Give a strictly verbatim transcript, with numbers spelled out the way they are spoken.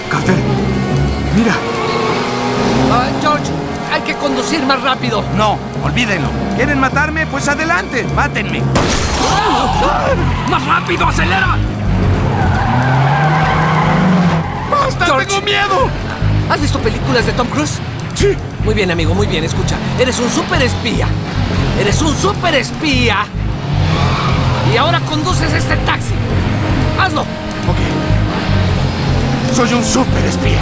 Carter, mira. Ah, George, hay que conducir más rápido. No, olvídenlo. ¿Quieren matarme? Pues adelante, mátenme. ¡Más rápido, acelera! ¡Basta, George. tengo miedo! ¿Has visto películas de Tom Cruise? Sí. Muy bien, amigo, muy bien. Escucha, eres un super espía. Eres un super espía. Y ahora conduces este taxi. ¡Hazlo! Ok. Soy un súper espía.